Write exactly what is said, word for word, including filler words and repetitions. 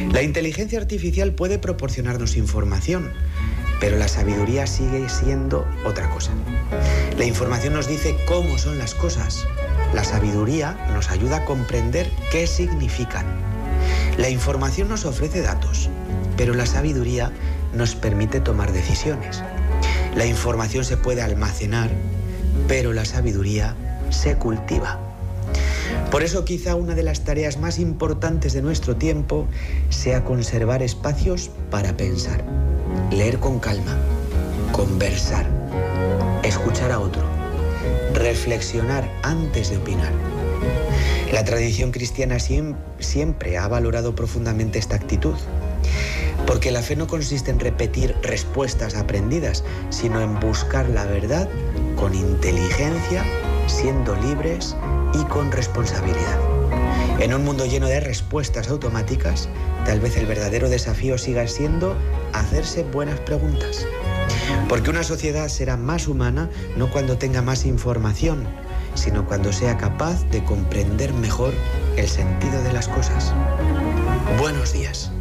La inteligencia artificial puede proporcionarnos información, pero la sabiduría sigue siendo otra cosa. La información nos dice cómo son las cosas. La sabiduría nos ayuda a comprender qué significan. La información nos ofrece datos, pero la sabiduría nos permite tomar decisiones. La información se puede almacenar, pero la sabiduría se cultiva. Por eso quizá una de las tareas más importantes de nuestro tiempo sea conservar espacios para pensar, leer con calma, conversar, escuchar a otro, reflexionar antes de opinar. La tradición cristiana siempre ha valorado profundamente esta actitud, porque la fe no consiste en repetir respuestas aprendidas, sino en buscar la verdad con inteligencia, siendo libres y con responsabilidad. En un mundo lleno de respuestas automáticas, tal vez el verdadero desafío siga siendo hacerse buenas preguntas. Porque una sociedad será más humana no cuando tenga más información, sino cuando sea capaz de comprender mejor el sentido de las cosas. Buenos días.